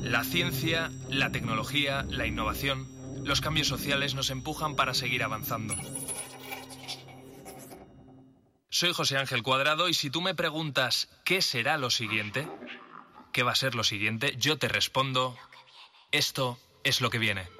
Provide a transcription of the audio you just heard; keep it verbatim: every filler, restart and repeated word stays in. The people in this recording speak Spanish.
La ciencia, la tecnología, la innovación, los cambios sociales nos empujan para seguir avanzando. Soy José Ángel Cuadrado y si tú me preguntas ¿qué será lo siguiente? ¿Qué va a ser lo siguiente? Yo te respondo, esto es lo que viene.